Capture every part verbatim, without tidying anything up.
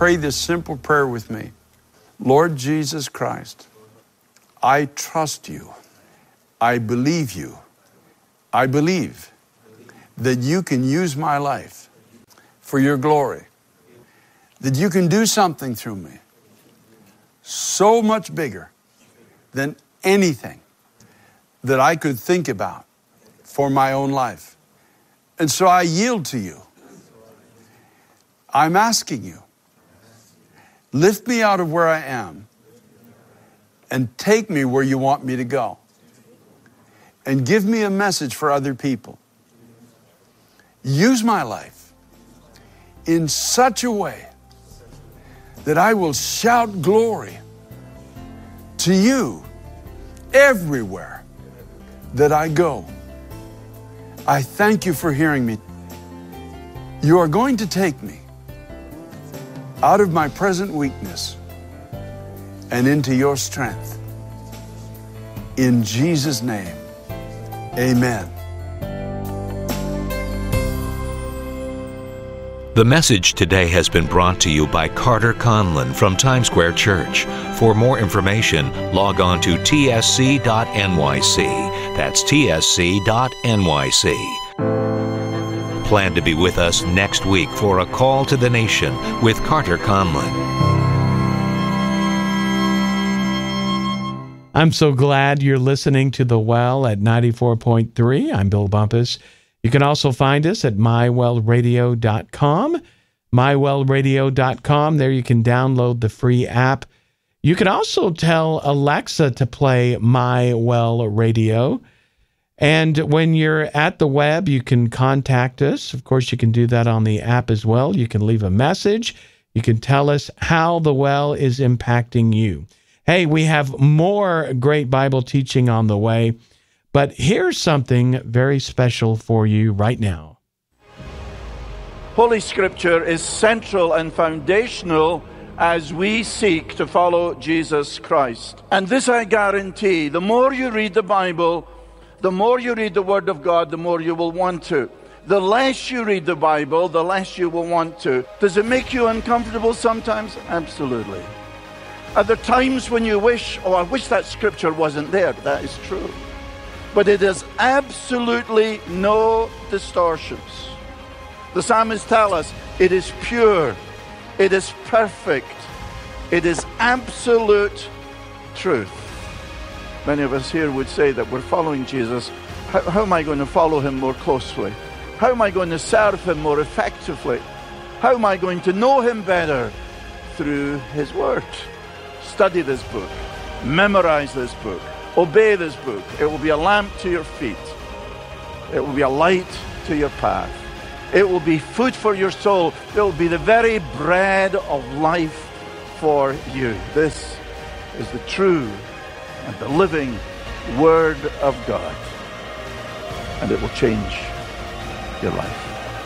pray this simple prayer with me. Lord Jesus Christ, I trust you. I believe you. I believe that you can use my life for your glory, that you can do something through me so much bigger than anything that I could think about for my own life. And so I yield to you. I'm asking you, lift me out of where I am and take me where you want me to go. And give me a message for other people. Use my life in such a way that I will shout glory to you everywhere that I go. I thank you for hearing me. You are going to take me out of my present weakness and into your strength. In Jesus' name, amen. The message today has been brought to you by Carter Conlon from Times Square Church. For more information, log on to T S C dot N Y C. That's T S C dot N Y C. Plan to be with us next week for A Call to the Nation with Carter Conlon. I'm so glad you're listening to The Well at ninety-four point three. I'm Bill Bumpus. You can also find us at my well radio dot com. my well radio dot com. There you can download the free app. You can also tell Alexa to play My Well Radio. And when you're at the web, you can contact us. Of course, you can do that on the app as well. You can leave a message. You can tell us how the well is impacting you. Hey, we have more great Bible teaching on the way, but here's something very special for you right now. Holy Scripture is central and foundational as we seek to follow Jesus Christ. And this I guarantee, the more you read the Bible, the more you read the Word of God, the more you will want to. The less you read the Bible, the less you will want to. Does it make you uncomfortable sometimes? Absolutely. Are there times when you wish, oh, I wish that Scripture wasn't there? That is true. But it has absolutely no distortions. The psalmists tell us it is pure, it is perfect, it is absolute truth. Many of us here would say that we're following Jesus. How, how am I going to follow him more closely? How am I going to serve him more effectively? How am I going to know him better? Through his word. Study this book. Memorize this book. Obey this book. It will be a lamp to your feet. It will be a light to your path. It will be food for your soul. It will be the very bread of life for you. This is the true and the living Word of God. And it will change your life.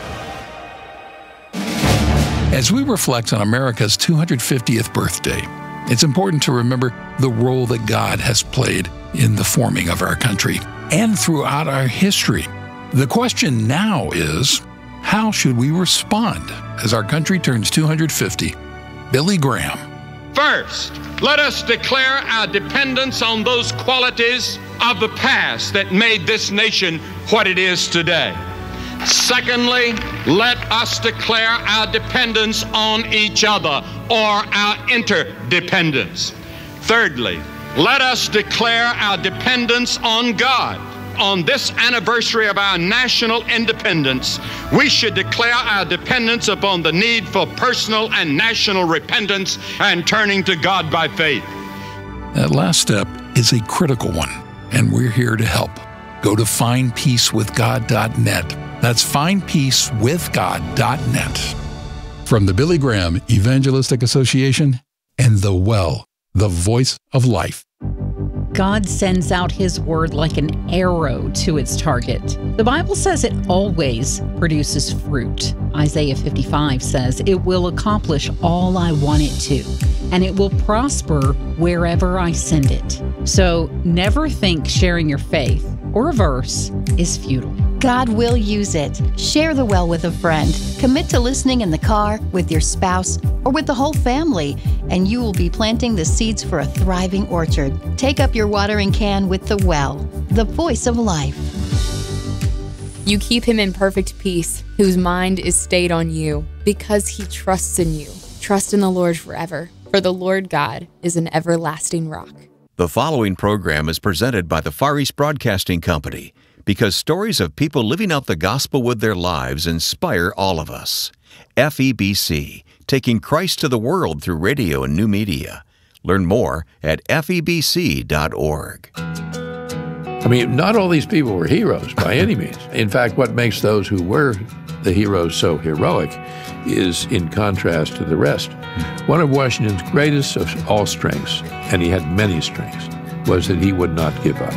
As we reflect on America's two hundred fiftieth birthday, it's important to remember the role that God has played in the forming of our country and throughout our history. The question now is, how should we respond as our country turns two hundred fifty? Billy Graham. First, let us declare our dependence on those qualities of the past that made this nation what it is today. Secondly, let us declare our dependence on each other, or our interdependence. Thirdly, let us declare our dependence on God. On this anniversary of our national independence, we should declare our dependence upon the need for personal and national repentance and turning to God by faith. That last step is a critical one, and we're here to help. Go to find peace with god dot net. That's find peace with god dot net. From the Billy Graham Evangelistic Association and The Well, the voice of life. God sends out his word like an arrow to its target. The Bible says it always produces fruit. Isaiah fifty-five says it will accomplish all I want it to, and it will prosper wherever I send it. So never think sharing your faith or a verse is futile. God will use it. Share the well with a friend. Commit to listening in the car, with your spouse, or with the whole family, and you will be planting the seeds for a thriving orchard. Take up your watering can with the well, the voice of life. You keep him in perfect peace, whose mind is stayed on you, because he trusts in you. Trust in the Lord forever, for the Lord God is an everlasting rock. The following program is presented by the Far East Broadcasting Company, because stories of people living out the gospel with their lives inspire all of us. F E B C, taking Christ to the world through radio and new media. Learn more at F E B C dot org. I mean, not all these people were heroes by any means. In fact, what makes those who were the heroes so heroic is in contrast to the rest. One of Washington's greatest of all strengths, and he had many strengths, was that he would not give up.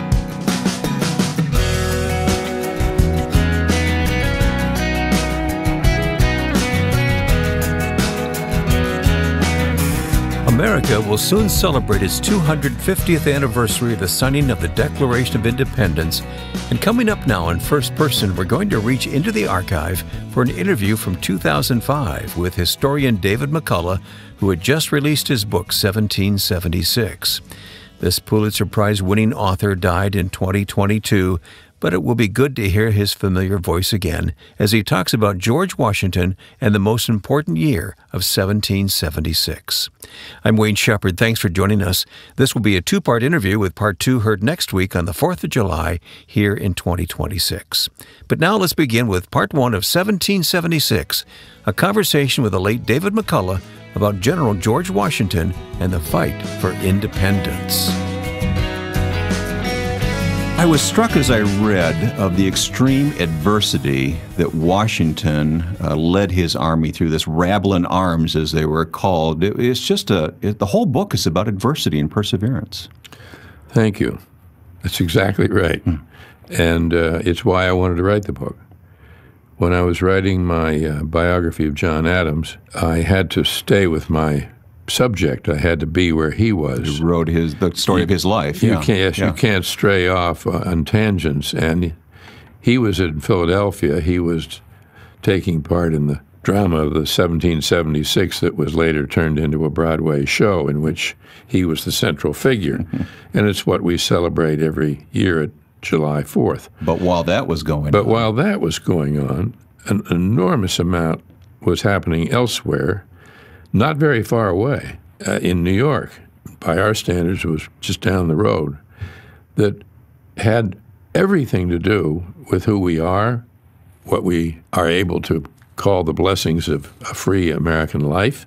America will soon celebrate its two hundred fiftieth anniversary of the signing of the Declaration of Independence. And coming up now in First Person, we're going to reach into the archive for an interview from two thousand five with historian David McCullough, who had just released his book, seventeen seventy-six. This Pulitzer Prize-winning author died in twenty twenty-two, but it will be good to hear his familiar voice again as he talks about George Washington and the most important year of seventeen seventy-six. I'm Wayne Shepherd. Thanks for joining us. This will be a two-part interview with part two heard next week on the fourth of July here in twenty twenty-six. But now let's begin with part one of seventeen seventy-six, a conversation with the late David McCullough about General George Washington and the fight for independence. I was struck as I read of the extreme adversity that Washington uh, led his army through, this Rabelais Arms, as they were called. It, it's just a, it, the whole book is about adversity and perseverance. Thank you. That's exactly right. Hmm. And uh, it's why I wanted to write the book. When I was writing my uh, biography of John Adams, I had to stay with my subject. I had to be where he was. He wrote his the story you, of his life. You yeah. can't yes, yeah. you can't stray off uh, on tangents. And he was in Philadelphia. He was taking part in the drama of the seventeen seventy-six that was later turned into a Broadway show in which he was the central figure. Mm-hmm. And it's what we celebrate every year at July fourth. But while that was going but on. But while that was going on, an enormous amount was happening elsewhere, not very far away, uh, in New York, by our standards, it was just down the road, that had everything to do with who we are, what we are able to call the blessings of a free American life.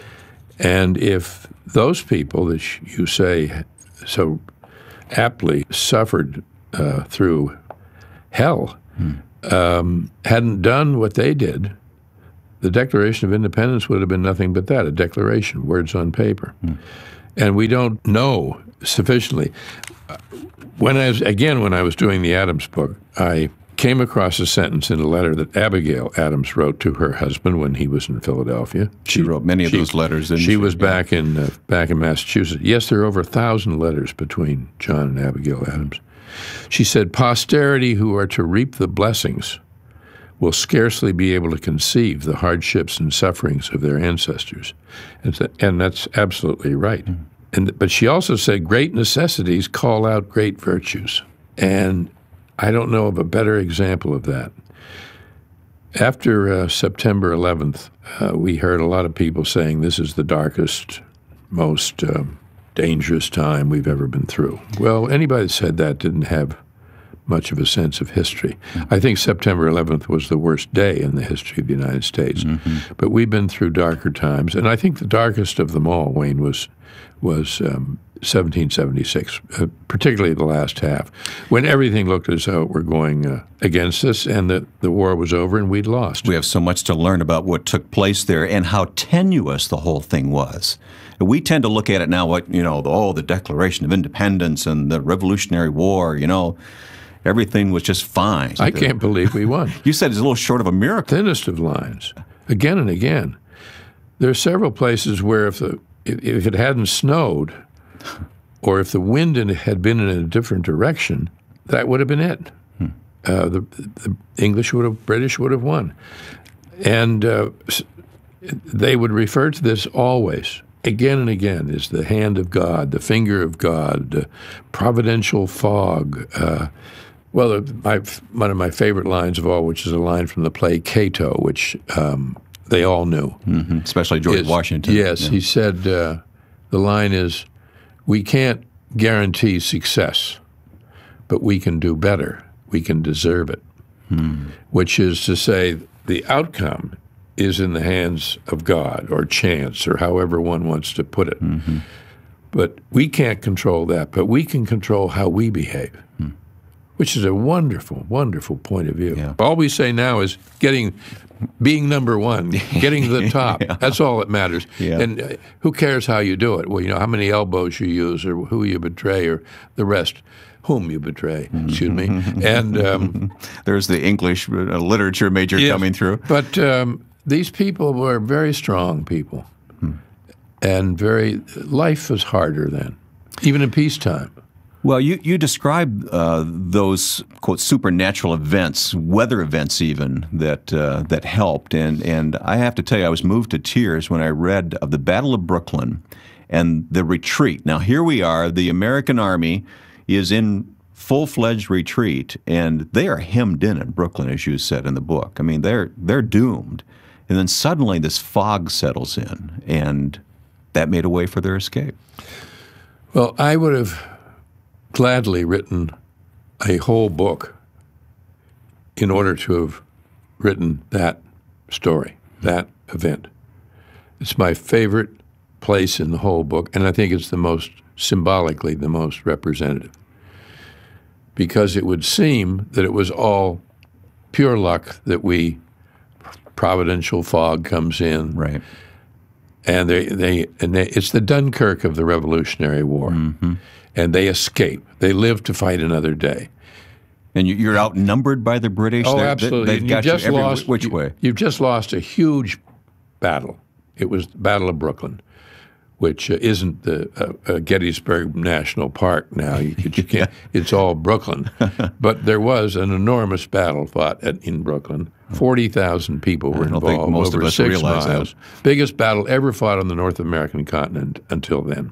And if those people that you say so aptly suffered uh, through hell hmm. um, hadn't done what they did, the Declaration of Independence would have been nothing but that, a declaration, words on paper. Mm. And we don't know sufficiently. When I was, again, when I was doing the Adams book, I came across a sentence in a letter that Abigail Adams wrote to her husband when he was in Philadelphia. She, she wrote many of she, those letters, didn't she? She was back in, uh, back in Massachusetts. Yes, there are over a thousand letters between John and Abigail Adams. She said, "Posterity who are to reap the blessings will scarcely be able to conceive the hardships and sufferings of their ancestors." And, th- and that's absolutely right. Mm. And but she also said, "Great necessities call out great virtues." And I don't know of a better example of that. After uh, September eleventh, uh, we heard a lot of people saying this is the darkest, most uh, dangerous time we've ever been through. Well, anybody that said that didn't have much of a sense of history. Mm-hmm. I think September eleventh was the worst day in the history of the United States. Mm-hmm. But we've been through darker times, and I think the darkest of them all, Wayne, was was um, seventeen seventy-six, uh, particularly the last half, when everything looked as though it were going uh, against us and that the war was over and we'd lost. We have so much to learn about what took place there and how tenuous the whole thing was. We tend to look at it now, like, you know, the, oh, the Declaration of Independence and the Revolutionary War, you know, everything was just fine. I can't believe we won. You said it's a little short of a miracle. Thinnest of lines, again and again. There are several places where if the if it hadn't snowed, or if the wind had been in a different direction, that would have been it. Hmm. uh, the, the English would have, British would have won. And uh, they would refer to this always, again and again, as the hand of God, the finger of God, the providential fog. Uh, well, my, one of my favorite lines of all, which is a line from the play Cato, which um, they all knew. Mm-hmm. Especially George is, Washington. Yes, yeah. he said, uh, the line is, we can't guarantee success, but we can do better. We can deserve it, hmm. which is to say the outcome is in the hands of God or chance or however one wants to put it. Mm-hmm. But we can't control that, but we can control how we behave, hmm. which is a wonderful, wonderful point of view. Yeah. All we say now is getting, being number one, getting to the top. yeah. That's all that matters. Yeah. And uh, who cares how you do it? Well, you know, how many elbows you use or who you betray or the rest. Whom you betray, excuse me. And um, there's the English uh, literature major yes, coming through. But um, these people were very strong people. Hmm. And very, life was harder then, even in peacetime. Well, you, you describe uh, those, quote, supernatural events, weather events even, that uh, that helped. And, and I have to tell you, I was moved to tears when I read of the Battle of Brooklyn and the retreat. Now, here we are, the American Army is in full-fledged retreat, and they are hemmed in in Brooklyn, as you said in the book. I mean, they're they're doomed. And then suddenly this fog settles in, and that made a way for their escape. Well, I would have gladly written a whole book in order to have written that story, that event. It's my favorite place in the whole book, and I think it's the most symbolically the most representative, because it would seem that it was all pure luck that we providential fog comes in, right? And they they and they, it's the Dunkirk of the Revolutionary War, mm-hmm. and they escape. They live to fight another day. And you're outnumbered by the British. Oh, They're, absolutely! They've you got just you every lost which you, way. You've just lost a huge battle. It was the Battle of Brooklyn, which uh, isn't the uh, uh, Gettysburg National Park now. You, you can't. It's all Brooklyn. But there was an enormous battle fought at, in Brooklyn. Forty thousand people were I don't involved. Think most over of us six realize miles. That. Biggest battle ever fought on the North American continent until then.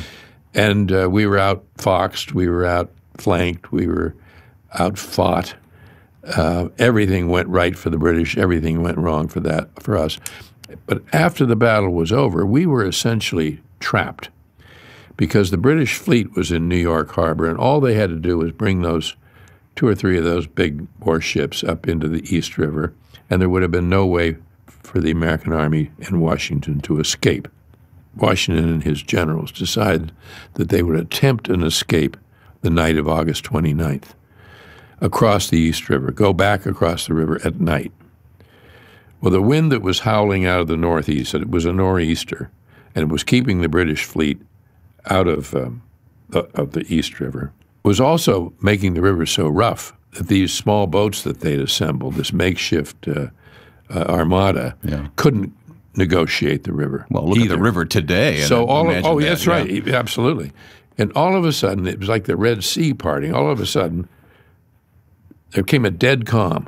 And uh, we were outfoxed. We were outflanked. We were outfought. Uh, everything went right for the British. Everything went wrong for that for us. But after the battle was over, we were essentially trapped because the British fleet was in New York Harbor, and all they had to do was bring those two or three of those big warships up into the East River, and there would have been no way for the American Army in Washington to escape. Washington and his generals decided that they would attempt an escape the night of August twenty-ninth across the East River, go back across the river at night. Well, the wind that was howling out of the northeast, it was a nor'easter, and it was keeping the British fleet out of, um, the, of the East River, was also making the river so rough that these small boats that they'd assembled, this makeshift uh, uh, armada, yeah. couldn't negotiate the river. Well, look either. at the river today. And so all of, oh, that, that's yeah. right, absolutely. And all of a sudden, it was like the Red Sea parting. All of a sudden, there came a dead calm.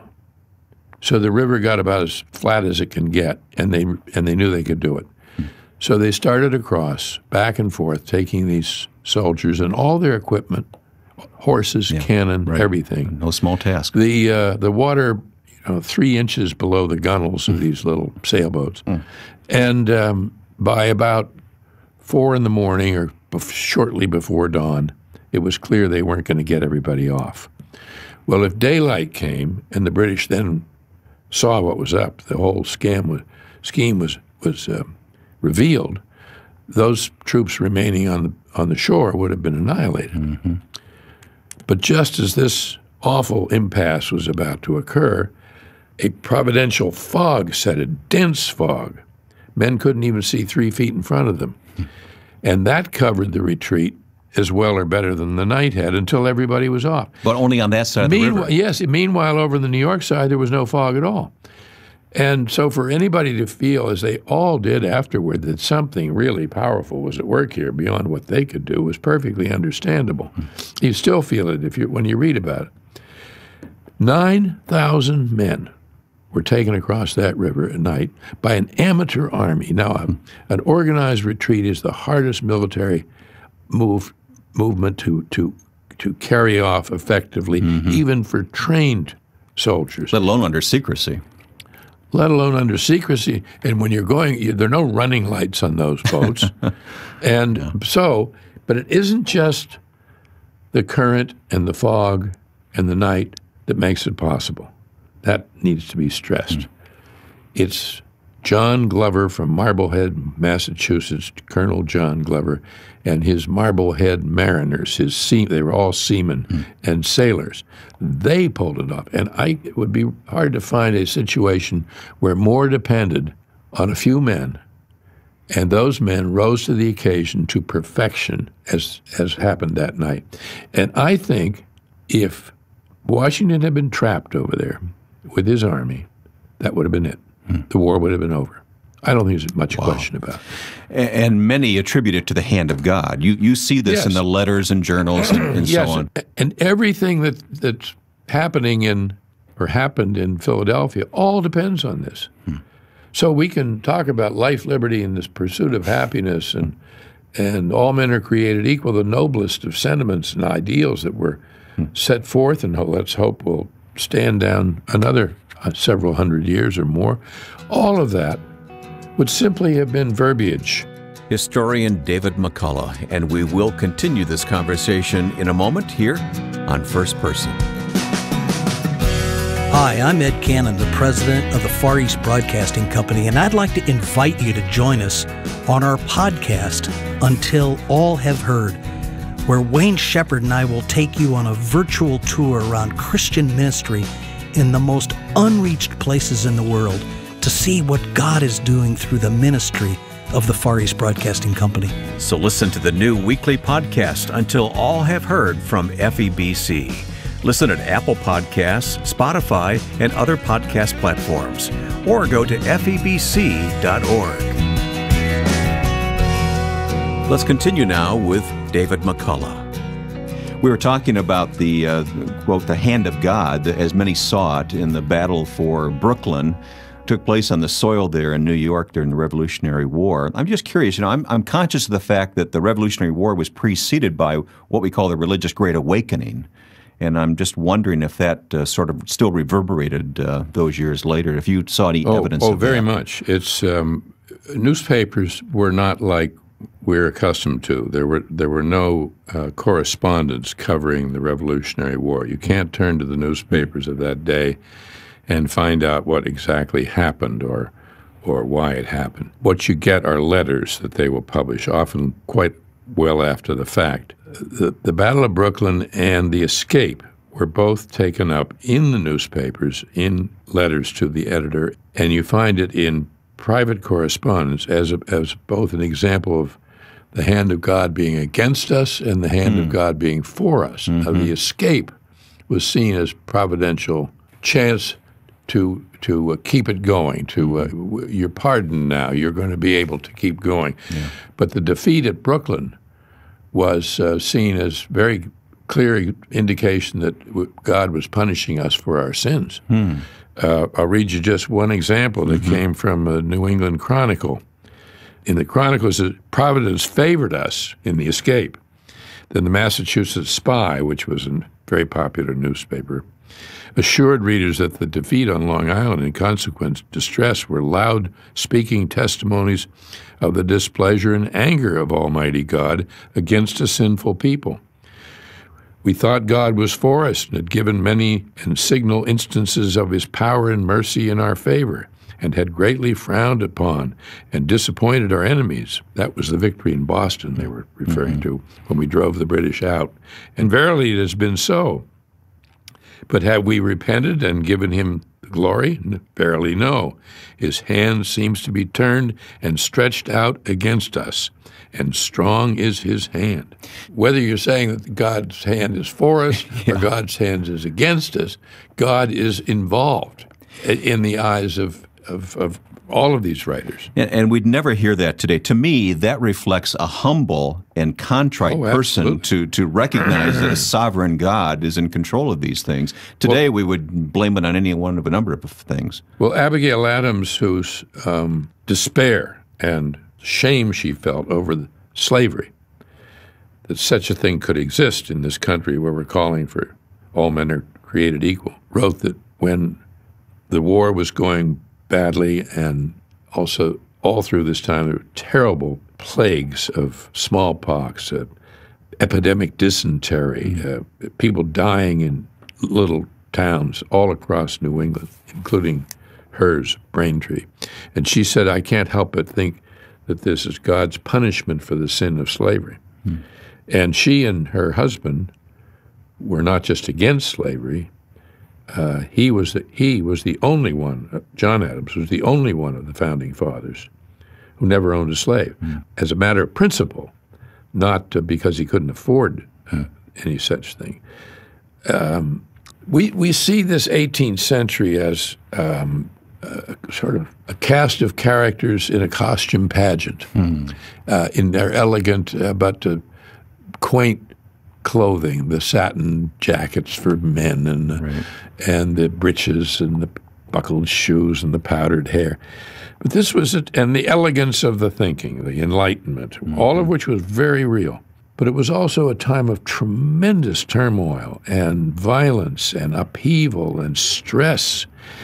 So the river got about as flat as it can get, and they and they knew they could do it. So they started across, back and forth, taking these soldiers and all their equipment, horses, yeah, cannon, right. everything. No small task. The uh, the water, you know, three inches below the gunnels of these little sailboats, mm. and um, by about four in the morning or bef- shortly before dawn, it was clear they weren't going to get everybody off. Well, if daylight came and the British then saw what was up, the whole scam was, scheme was was uh, revealed, those troops remaining on the on the shore would have been annihilated. Mm-hmm. But just as this awful impasse was about to occur, a providential fog set in, dense fog. Men couldn't even see three feet in front of them. And that covered the retreat as well or better than the night had until everybody was off. But only on that side of the river. Yes. Meanwhile, over the New York side, there was no fog at all. And so for anybody to feel, as they all did afterward, that something really powerful was at work here beyond what they could do was perfectly understandable. You still feel it if you when you read about it. nine thousand men were taken across that river at night by an amateur army. Now, um, an organized retreat is the hardest military move movement to to to carry off effectively, mm-hmm. even for trained soldiers. Let alone under secrecy. Let alone under secrecy. And when you're going, you, there are no running lights on those boats. and yeah. so, but it isn't just the current and the fog and the night that makes it possible. That needs to be stressed. Mm. It's John Glover from Marblehead, Massachusetts, Colonel John Glover, and his Marblehead Mariners, his sea, they were all seamen mm. and sailors. They pulled it off. And I, it would be hard to find a situation where more depended on a few men, and those men rose to the occasion to perfection, as, as happened that night. And I think if Washington had been trapped over there with his army, that would have been it. Hmm. The war would have been over. I don't think there's much wow. question about it. And many attribute it to the hand of God. You you see this yes. in the letters and journals and, and yes. so on. And everything that that's happening in or happened in Philadelphia all depends on this. Hmm. So we can talk about life, liberty, and this pursuit of happiness, and and all men are created equal, the noblest of sentiments and ideals that were hmm. set forth, and let's hope will stand down another uh, several hundred years or more. All of that would simply have been verbiage. Historian David McCullough, and we will continue this conversation in a moment here on First Person. Hi, I'm Ed Cannon, the president of the Far East Broadcasting Company, and I'd like to invite you to join us on our podcast, Until All Have Heard, where Wayne Shepherd and I will take you on a virtual tour around Christian ministry in the most unreached places in the world to see what God is doing through the ministry of the Far East Broadcasting Company. So listen to the new weekly podcast, Until All Have Heard, from F E B C. Listen at Apple Podcasts, Spotify, and other podcast platforms, or go to F E B C dot org. Let's continue now with David McCullough. We were talking about the, uh, quote, the hand of God, as many saw it in the battle for Brooklyn. Took place on the soil there in New York during the Revolutionary War. I'm just curious, you know, I'm, I'm conscious of the fact that the Revolutionary War was preceded by what we call the Religious Great Awakening. And I'm just wondering if that uh, sort of still reverberated uh, those years later, if you saw any oh, evidence oh, of that. Oh, very much. It's um, newspapers were not like we're accustomed to. There were there were no uh, correspondents covering the Revolutionary War. You can't turn to the newspapers of that day and find out what exactly happened or or why it happened. What you get are letters that they will publish, often quite well after the fact. The, the Battle of Brooklyn and the escape were both taken up in the newspapers, in letters to the editor, and you find it in private correspondence as a, as both an example of the hand of God being against us and the hand mm. of God being for us. Mm-hmm. Now, the escape was seen as providential chance to to uh, keep it going, to uh, w- you're pardoned now, you're going to be able to keep going. Yeah. But the defeat at Brooklyn was uh, seen as very clear indication that w- God was punishing us for our sins. Hmm. Uh, I'll read you just one example that mm-hmm. came from the New England Chronicle. In the Chronicle, it says, Providence favored us in the escape. Then the Massachusetts Spy, which was a very popular newspaper, assured readers that the defeat on Long Island and consequent distress were loud speaking testimonies of the displeasure and anger of Almighty God against a sinful people. We thought God was for us and had given many and signal instances of his power and mercy in our favor, and had greatly frowned upon and disappointed our enemies. That was the victory in Boston they were referring mm-hmm. to when we drove the British out. And verily it has been so. But have we repented and given him glory? Verily no. His hand seems to be turned and stretched out against us, and strong is his hand. Whether you're saying that God's hand is for us yeah. or God's hand is against us, God is involved in the eyes of of, of all of these writers. And, and we'd never hear that today. To me, that reflects a humble and contrite Oh, person to, to recognize that a sovereign God is in control of these things. Today, we would blame it on any one of a number of things. Well, Abigail Adams, whose um, despair and shame she felt over the slavery, that such a thing could exist in this country where we're calling for all men are created equal, wrote that when the war was going badly, and also all through this time there were terrible plagues of smallpox, uh, epidemic dysentery, uh, people dying in little towns all across New England, including hers, Braintree. And she said, I can't help but think that this is God's punishment for the sin of slavery. Hmm. And she and her husband were not just against slavery. Uh, he was the, he was the only one, uh, John Adams was the only one of the founding fathers who never owned a slave. Mm. As a matter of principle, not uh, because he couldn't afford uh, any such thing. Um, we, we see this eighteenth century as um, uh, sort of a cast of characters in a costume pageant, mm. uh, in their elegant uh, but uh, quaint clothing, the satin jackets for men and the, right. and the breeches and the buckled shoes and the powdered hair. But this was it, and the elegance of the thinking, the Enlightenment, mm-hmm. all of which was very real. But it was also a time of tremendous turmoil and violence and upheaval and stress,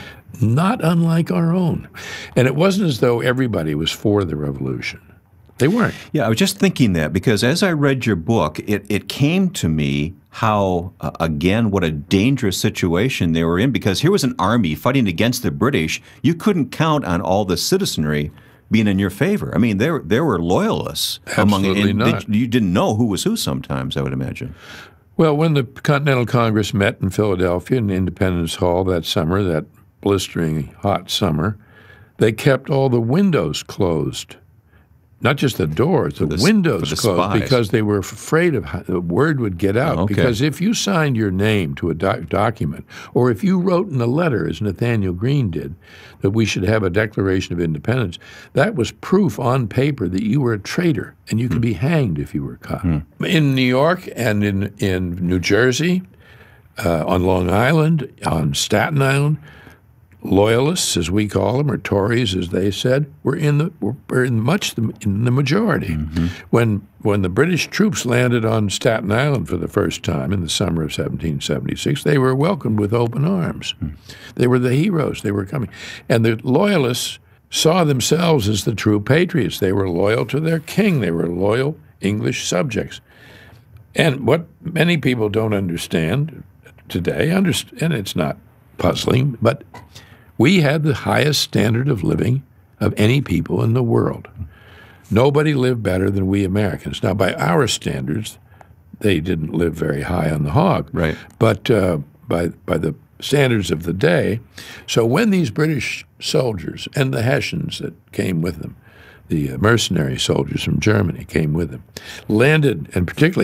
not unlike our own. And it wasn't as though everybody was for the revolution. They weren't. Yeah, I was just thinking that because as I read your book, it, it came to me how, uh, again, what a dangerous situation they were in, because here was an army fighting against the British. You couldn't count on all the citizenry being in your favor. I mean, there there were loyalists among Absolutely and not. They, you didn't know who was who sometimes, I would imagine. Well, when the Continental Congress met in Philadelphia in Independence Hall that summer, that blistering hot summer, they kept all the windows closed. Not just the doors, the, the windows the closed spies. Because they were afraid of how the word would get out. Oh, okay. Because if you signed your name to a doc- document, or if you wrote in a letter, as Nathaniel Greene did, that we should have a Declaration of Independence, that was proof on paper that you were a traitor and you could hmm. be hanged if you were caught. Hmm. In New York and in, in New Jersey, uh, on Long Island, on Staten Island, Loyalists, as we call them, or Tories, as they said, were in the were in much the, in the majority. Mm-hmm. When when the British troops landed on Staten Island for the first time in the summer of seventeen seventy-six, they were welcomed with open arms. Mm. They were the heroes. They were coming, and the Loyalists saw themselves as the true patriots. They were loyal to their king. They were loyal English subjects. And what many people don't understand today, understand, and it's not puzzling, but we had the highest standard of living of any people in the world. Nobody lived better than we Americans. Now, by our standards, they didn't live very high on the hog. Right. But uh, by by the standards of the day, so when these British soldiers and the Hessians that came with them, the mercenary soldiers from Germany came with them, landed, and particularly